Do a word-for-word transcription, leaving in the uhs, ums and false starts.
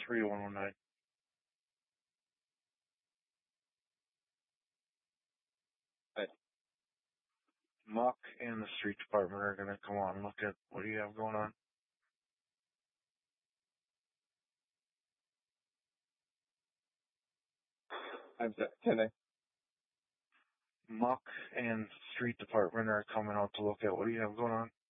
three one one nine. Hey. Muck and the street department are going to come on and look at what do you have going on. I'm sorry, can I? Muck and street department are coming out to look at what do you have going on.